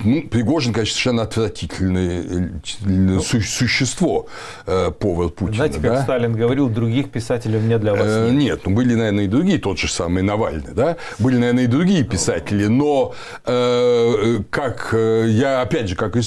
Ну, Пригожин, конечно, совершенно отвратительное существо, повар Путина. Знаете, как Сталин говорил, других писателей у меня для вас нет. Нет, ну были, наверное, и другие, тот же самый Навальный, да, были, наверное, и другие писатели, но как я, опять же, как